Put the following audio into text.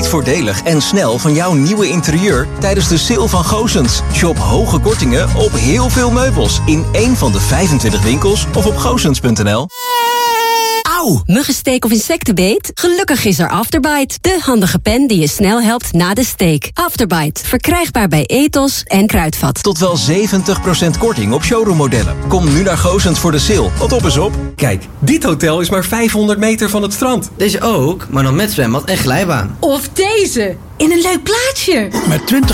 voordelig en snel van jouw nieuwe interieur tijdens de sale van Goossens. Shop hoge kortingen op heel veel meubels in één van de 25 winkels of op goossens.nl. Auw, muggensteek of insectenbeet? Gelukkig is er Afterbite, de handige pen die je snel helpt na de steek. Afterbite, verkrijgbaar bij Ethos en Kruidvat. Tot wel 70% korting op showroommodellen. Kom nu naar Goossens voor de sale, want op is op. Kijk, dit hotel is maar 500 meter van het strand. Deze ook, maar dan met zwembad en glijbaan. Of deze, in een leuk plaatsje. Met 20